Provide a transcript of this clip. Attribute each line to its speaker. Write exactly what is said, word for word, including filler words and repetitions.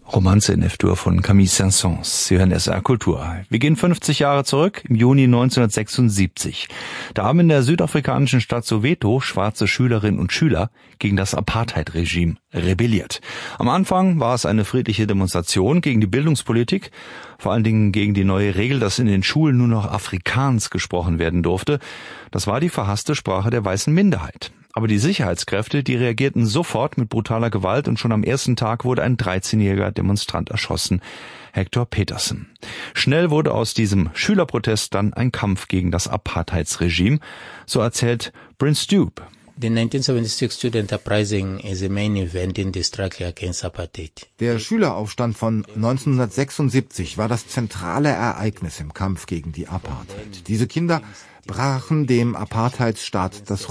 Speaker 1: Romanze in F-Dur von Camille Saint-Saëns. Sie hören S R Kultur. Wir gehen fünfzig Jahre zurück, im Juni neunzehnhundertsechsundsiebzig. Da haben in der südafrikanischen Stadt Soweto schwarze Schülerinnen und Schüler gegen das Apartheid-Regime rebelliert. Am Anfang war es eine friedliche Demonstration gegen die Bildungspolitik, vor allen Dingen gegen die neue Regel, dass in den Schulen nur noch Afrikaans gesprochen werden durfte. Das war die verhasste Sprache der weißen Minderheit. Aber die Sicherheitskräfte, die reagierten sofort mit brutaler Gewalt und schon am ersten Tag wurde ein dreizehnjähriger Demonstrant erschossen, Hector Peterson. Schnell wurde aus diesem Schülerprotest dann ein Kampf gegen das Apartheidsregime, so erzählt Bryn Stube.
Speaker 2: The nineteen seventy-six Student Uprising is a main event in the struggle against apartheid.
Speaker 3: Der Schüleraufstand von neunzehnhundertsechsundsiebzig war das zentrale Ereignis im Kampf gegen die Apartheid. Diese Kinder brachen dem Apartheidsstaat das